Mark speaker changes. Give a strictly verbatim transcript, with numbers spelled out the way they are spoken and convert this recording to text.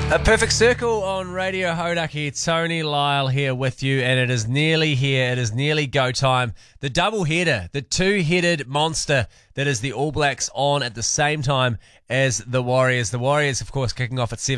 Speaker 1: A perfect circle on Radio Hodaki. Tony Lyle here with you, and it is nearly here. It is nearly go time. The double header, the two-headed monster that is the All Blacks on at the same time as the Warriors. The Warriors, of course, kicking off at seven.